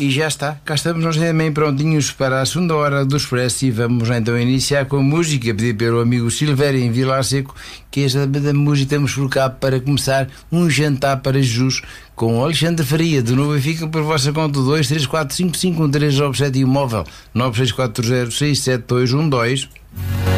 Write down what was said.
E já está, cá estamos nós também prontinhos para a segunda hora do Expresso e vamos então iniciar com a música pedida pelo amigo Silvério em Vilar Seco, que esta da música temos por cá para começar um jantar para Jesus com Alexandre Faria, de novo fica por vossa conta 234551397 e o móvel 964067212.